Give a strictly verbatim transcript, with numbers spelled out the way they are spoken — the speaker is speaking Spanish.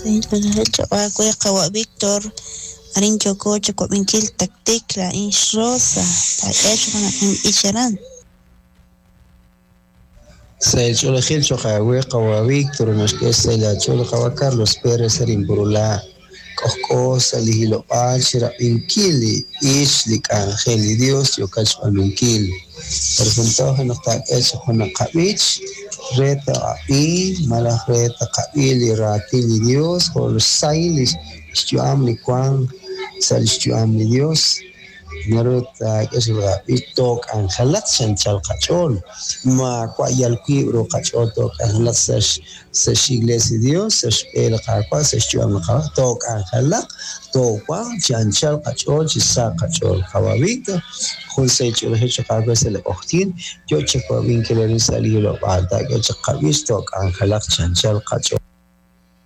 Sí, hecho agua kawa Víctor, arin choco choco minchil tacticla in rosa, ta eso con in icharan. Se chula gil choca hueca wa Víctor nos que se la chula kawa Carlos Pérez arin burula. Koko salihilo achira inkili ishlik angeli Dios yo cacho anunkili. Por ejemplo, nos está hecho con la cabich, reta api, mala reta kabili ratili Dios, o los sailis, estuamli kwan, sal estuamli Dios. Naruta que se va y toca angelat chanchal cachol ma cuayal quibro cachol toca angelat se se iglesia Dios se el cachol se chuam toca angelat toca chanchal cachol chisa cachol cababito con se chulo hecho cachol se le octin yo checo bien que le salí lo bata que checo visto angelat chanchal cachol